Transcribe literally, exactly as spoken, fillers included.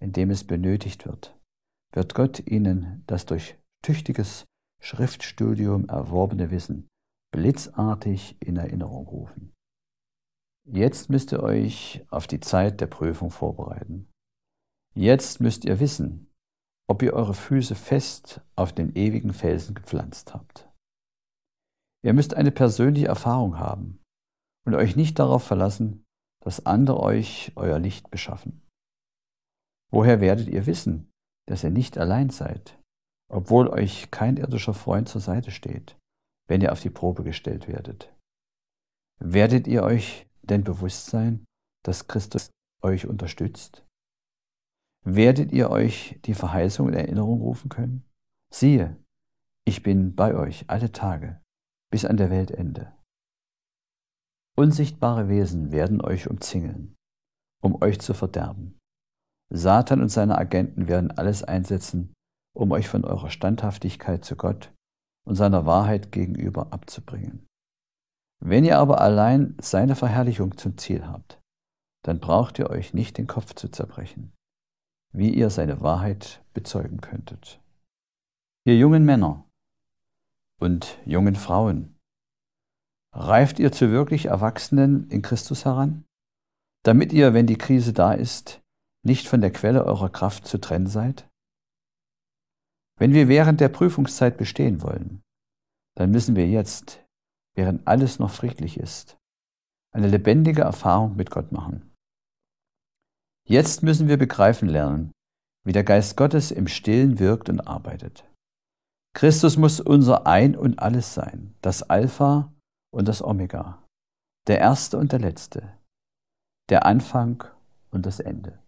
in dem es benötigt wird, wird Gott Ihnen das durch tüchtiges Schriftstudium erworbene Wissen blitzartig in Erinnerung rufen. Jetzt müsst ihr euch auf die Zeit der Prüfung vorbereiten. Jetzt müsst ihr wissen, ob ihr eure Füße fest auf den ewigen Felsen gepflanzt habt. Ihr müsst eine persönliche Erfahrung haben und euch nicht darauf verlassen, dass andere euch euer Licht beschaffen. Woher werdet ihr wissen, dass ihr nicht allein seid, obwohl euch kein irdischer Freund zur Seite steht, wenn ihr auf die Probe gestellt werdet? Werdet ihr euch denn bewusst sein, dass Christus euch unterstützt? Werdet ihr euch die Verheißung in Erinnerung rufen können? Siehe, ich bin bei euch alle Tage, bis an der Weltende. Unsichtbare Wesen werden euch umzingeln, um euch zu verderben. Satan und seine Agenten werden alles einsetzen, um euch von eurer Standhaftigkeit zu Gott und seiner Wahrheit gegenüber abzubringen. Wenn ihr aber allein seine Verherrlichung zum Ziel habt, dann braucht ihr euch nicht den Kopf zu zerbrechen, wie ihr seine Wahrheit bezeugen könntet. Ihr jungen Männer und jungen Frauen, reift ihr zu wirklich Erwachsenen in Christus heran, damit ihr, wenn die Krise da ist, nicht von der Quelle eurer Kraft zu trennen seid? Wenn wir während der Prüfungszeit bestehen wollen, dann müssen wir jetzt, während alles noch friedlich ist, eine lebendige Erfahrung mit Gott machen. Jetzt müssen wir begreifen lernen, wie der Geist Gottes im Stillen wirkt und arbeitet. Christus muss unser Ein und Alles sein, das Alpha und das Omega, der Erste und der Letzte, der Anfang und das Ende.